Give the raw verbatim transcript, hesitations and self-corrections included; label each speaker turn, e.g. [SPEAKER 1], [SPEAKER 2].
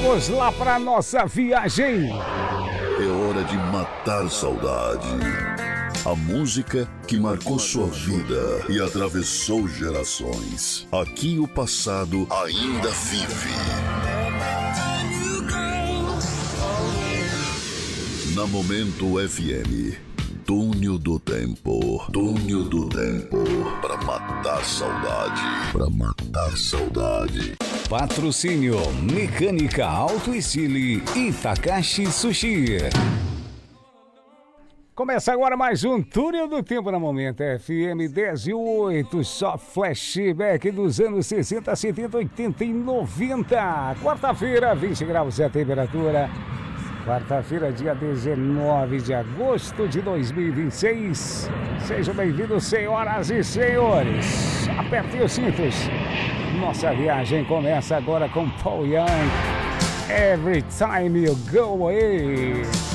[SPEAKER 1] Vamos lá para nossa viagem.
[SPEAKER 2] É hora de matar saudade. A música que marcou sua vida e atravessou gerações. Aqui o passado ainda vive. Na Momento F M, Túnel do Tempo. Túnel do Tempo. Pra matar saudade. Pra matar saudade.
[SPEAKER 1] Patrocínio Mecânica Auto Stile e Takashi Sushi. Começa agora mais um Túnel do Tempo na Momento F M dez e oito, só flashback dos anos sessenta, setenta, oitenta e noventa. Quarta-feira, vinte graus é a temperatura. Quarta-feira, dia dezenove de agosto de dois mil e vinte e seis. Sejam bem-vindos, senhoras e senhores. Apertem os cintos. Nossa viagem começa agora com Paul Young. Every Time You Go Away.